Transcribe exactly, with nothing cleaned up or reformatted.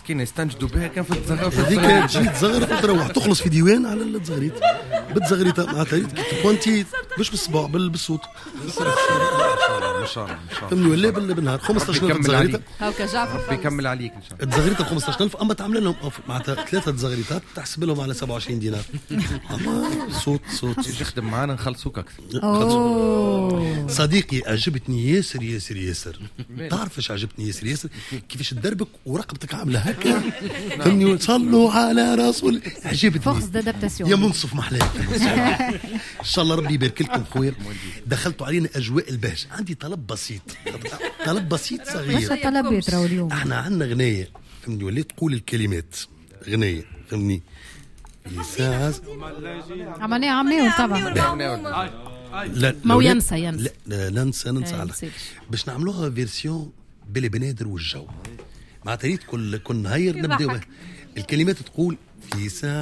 مسكين يستنجدوا بها كان في الزغرف. هذيك تجي تزغرف وتروح تخلص في ديوان على التزغريت بتزغريتها معناتها كوانتي مش بالصباع بالصوت ان شاء الله ان شاء الله فهمني ولا بالنهار خمسطاش ألف تزغريتها هاكا جعفر بيكمل عليك ان شاء الله. تزغريتها خمسطاش ألف اما تعمل لهم معناتها ثلاثه تزغريتات تحسب لهم على سبعة وعشرين دينار. اما صوت صوت يخدم معانا نخلصوك اكثر. صديقي عجبتني ياسر ياسر ياسر. تعرف ايش عجبتني ياسر ياسر؟ كيفاش تدربك ورقبتك عامله هكا فهمني. صلوا على رسول عجبتني فورس دادابتاسيون يا منصف محلاك. ان شاء الله ربي يبارك لكم خويا. دخلتوا علينا اجواء البهجه. عندي طلب بسيط طلب بسيط صغير. مش طلب يتراو اليوم. احنا عندنا غنايه فهمني وليت تقول الكلمات غنايه فهمني في ساعه عمليه عمليه طبعا. لا ما ينسى ينسى لا لا ننسى ننسى باش نعملوها فيرسيون بلي بنادر والجو مع تريد كل كل نهير نبداو. الكلمات تقول في ساعه